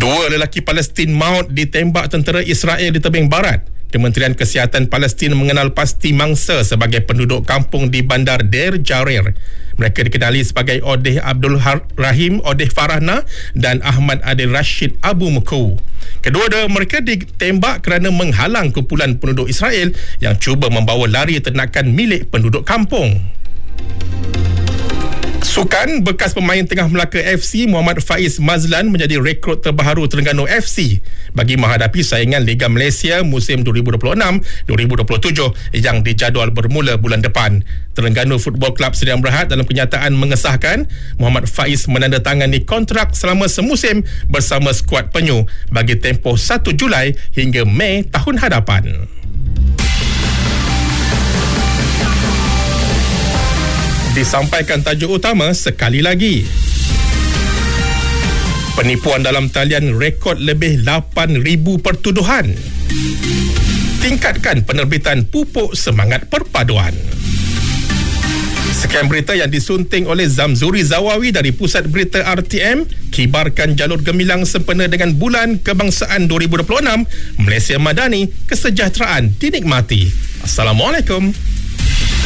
Dua lelaki Palestin maut ditembak tentera Israel di tebing barat. Kementerian Kesihatan Palestin mengenal pasti mangsa sebagai penduduk kampung di bandar Deir Jarir. Mereka dikenali sebagai Odeh Abdul Rahim Odeh Farahna dan Ahmad Adil Rashid Abu Muku. Kedua-dua mereka ditembak kerana menghalang kumpulan penduduk Israel yang cuba membawa lari ternakan milik penduduk kampung. Sukan, bekas pemain tengah Melaka FC Muhammad Faiz Mazlan menjadi rekrut terbaru Terengganu FC bagi menghadapi saingan Liga Malaysia musim 2026-2027 yang dijadual bermula bulan depan. Terengganu Football Club Sdn Bhd dalam kenyataan mengesahkan Muhammad Faiz menandatangani kontrak selama semusim bersama skuad penyu bagi tempoh 1 Julai hingga Mei tahun hadapan. Disampaikan tajuk utama sekali lagi. Penipuan dalam talian rekod lebih 8,000 pertuduhan. Tingkatkan penerbitan pupuk semangat perpaduan. Sekian berita yang disunting oleh Zamzuri Zawawi dari Pusat Berita RTM. Kibarkan jalur gemilang sempena dengan Bulan Kebangsaan 2026. Malaysia Madani, kesejahteraan dinikmati. Assalamualaikum.